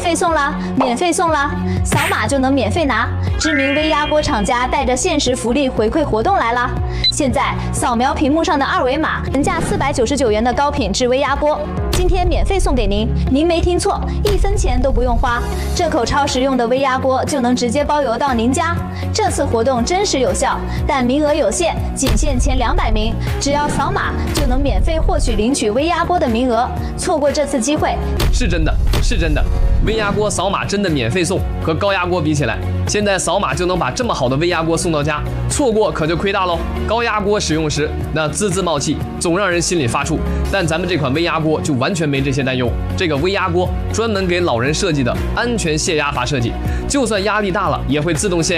费送啦！免费送啦！扫码就能免费拿。知名微压锅厂家带着限时福利回馈活动来啦！现在扫描屏幕上的二维码，原价499元的高品质微压锅，今天免费送给您。您没听错，1分钱都不用花。这口超实用的微压锅就能直接包邮到您家。这次活动真实有效，但名额有限，仅限前200名。只要扫码就能免费获取领取微压锅的名额，错过这次机会。 是真的，是真的，微压锅扫码真的免费送，和高压锅比起来，现在扫码就能把这么好的微压锅送到家，错过可就亏大喽。高压锅使用时那滋滋冒气，总让人心里发怵，但咱们这款微压锅就完全没这些担忧。这个微压锅专门给老人设计的安全泄压阀设计，就算压力大了也会自动泄压。